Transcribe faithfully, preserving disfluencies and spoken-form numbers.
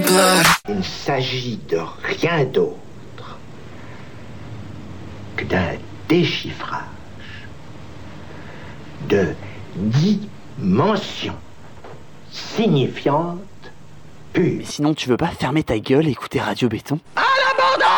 blood. Il ne s'agit de rien d'autre que d'un déchiffrage de dimensions signifiantes pures. Mais sinon, tu veux pas fermer ta gueule et écouter Radio Béton ?